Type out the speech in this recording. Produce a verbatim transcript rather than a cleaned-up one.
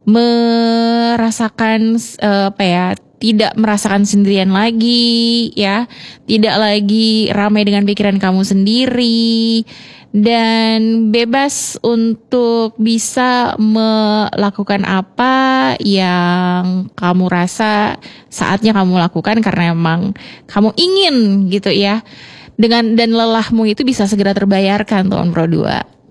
merasakan uh, apa ya, tidak merasakan sendirian lagi ya, tidak lagi ramai dengan pikiran kamu sendiri, dan bebas untuk bisa melakukan apa yang kamu rasa saatnya kamu lakukan karena emang kamu ingin gitu ya. Dengan dan lelahmu itu bisa segera terbayarkan Tuan Pro dua.